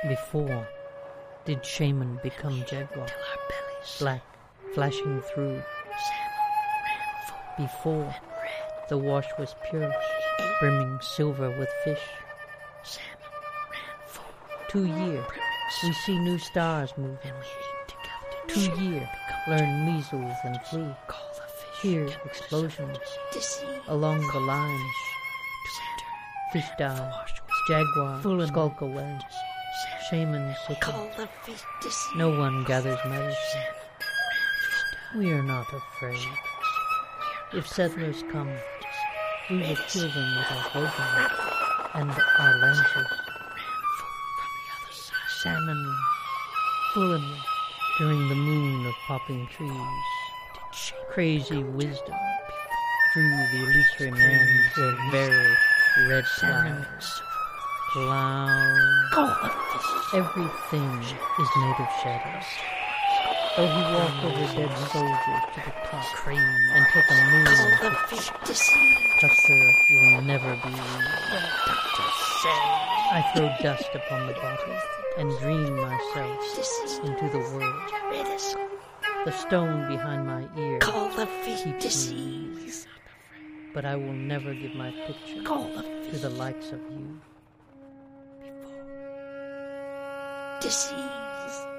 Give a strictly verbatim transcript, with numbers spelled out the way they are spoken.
Before did shaman become jaguar, black flashing through. Before the wash was pure, brimming silver with fish. Two year, we see new stars moving. Two year, learn measles and flu. Hear explosions along the lines. Fish die, jaguar skulk away. Shaman sicken. No one gathers medicine. We are not afraid. If settlers come, we will kill them with our bows and our lances. Salmon fulling during the moon of popping trees. Crazy wisdom drew the illusory man to a very red clouds. Cloud. Everything is made of shadows. Though he walk over dead soldiers to the top and take a moon, Custer will never be real. I throw dust upon the bottle and dream myself into the world. The stone behind my ear keeps me weak. But I will never give my picture to the likes of you. Disease.